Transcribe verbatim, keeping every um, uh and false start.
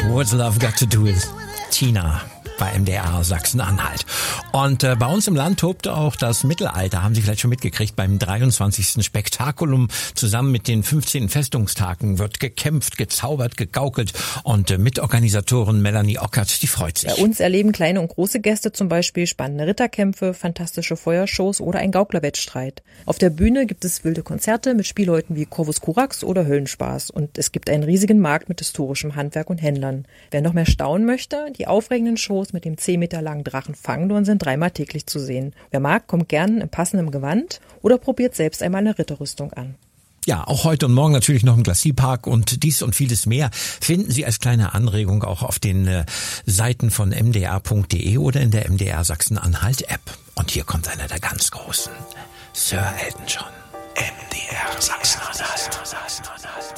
What's Love Got to Do with Tina bei M D R Sachsen-Anhalt. Und äh, bei uns im Land tobte auch das Mittelalter, haben Sie vielleicht schon mitgekriegt, beim dreiundzwanzigsten Spektakulum. Zusammen mit den fünfzehnten Festungstagen wird gekämpft, gezaubert, gegaukelt und äh, Mitorganisatorin Melanie Ockert, die freut sich. Bei uns erleben kleine und große Gäste zum Beispiel spannende Ritterkämpfe, fantastische Feuershows oder einen Gauklerwettstreit. Auf der Bühne gibt es wilde Konzerte mit Spielleuten wie Corvus Corax oder Höllenspaß und es gibt einen riesigen Markt mit historischem Handwerk und Händlern. Wer noch mehr staunen möchte, die aufregenden Shows mit dem zehn Meter langen Drachen Fangdorn sind dreimal täglich zu sehen. Wer mag, kommt gern im passenden Gewand oder probiert selbst einmal eine Ritterrüstung an. Ja, auch heute und morgen natürlich noch im Glacis-Park und dies und vieles mehr finden Sie als kleine Anregung auch auf den äh, Seiten von m d r punkt d e oder in der M D R Sachsen-Anhalt-App. Und hier kommt einer der ganz Großen, Sir Elton John. M D R Sachsen-Anhalt.